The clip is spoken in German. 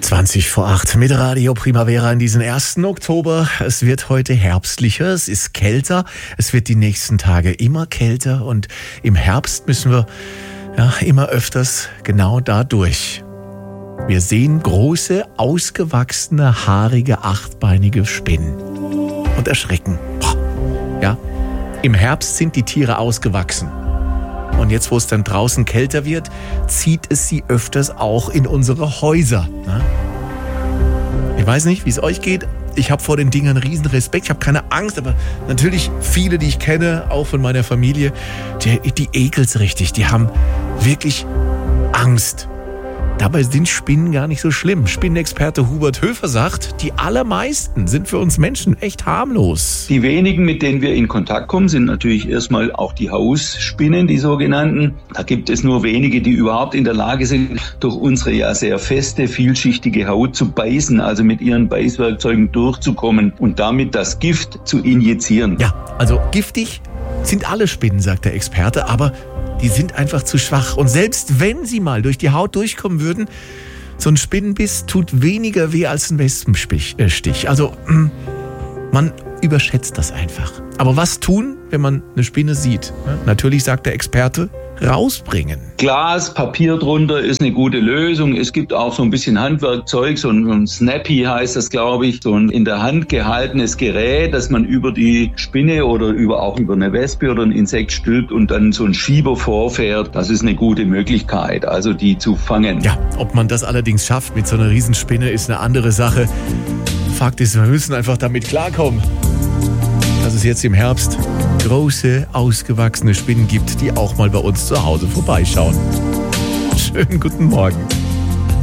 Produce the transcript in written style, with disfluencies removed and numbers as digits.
7:20 mit Radio Primavera in diesen 1. Oktober. Es wird heute herbstlicher, es ist kälter, es wird die nächsten Tage immer kälter und im Herbst müssen wir immer öfters genau da durch. Wir sehen große, ausgewachsene, haarige, achtbeinige Spinnen und erschrecken. Ja, im Herbst sind die Tiere ausgewachsen. Und jetzt, wo es dann draußen kälter wird, zieht es sie öfters auch in unsere Häuser. Ich weiß nicht, wie es euch geht. Ich habe vor den Dingern riesen Respekt. Ich habe keine Angst, aber natürlich viele, die ich kenne, auch von meiner Familie, die ekelt's richtig. Die haben wirklich Angst. Dabei sind Spinnen gar nicht so schlimm. Spinnenexperte Hubert Höfer sagt, die allermeisten sind für uns Menschen echt harmlos. Die wenigen, mit denen wir in Kontakt kommen, sind natürlich erstmal auch die Hausspinnen, die sogenannten. Da gibt es nur wenige, die überhaupt in der Lage sind, durch unsere ja sehr feste, vielschichtige Haut zu beißen, also mit ihren Beißwerkzeugen durchzukommen und damit das Gift zu injizieren. Ja, also giftig sind alle Spinnen, sagt der Experte, aber die sind einfach zu schwach. Und selbst wenn sie mal durch die Haut durchkommen würden, so ein Spinnenbiss tut weniger weh als ein Wespenstich. Also man überschätzt das einfach. Aber was tun, wenn man eine Spinne sieht? Natürlich sagt der Experte, rausbringen. Glas, Papier drunter ist eine gute Lösung. Es gibt auch so ein bisschen Handwerkzeug, so ein Snappy heißt das, glaube ich, so ein in der Hand gehaltenes Gerät, das man über die Spinne oder auch über eine Wespe oder ein Insekt stülpt und dann so ein Schieber vorfährt. Das ist eine gute Möglichkeit, also die zu fangen. Ja, ob man das allerdings schafft mit so einer Riesenspinne, ist eine andere Sache. Fakt ist, wir müssen einfach damit klarkommen, dass es jetzt im Herbst große, ausgewachsene Spinnen gibt, die auch mal bei uns zu Hause vorbeischauen. Schönen guten Morgen.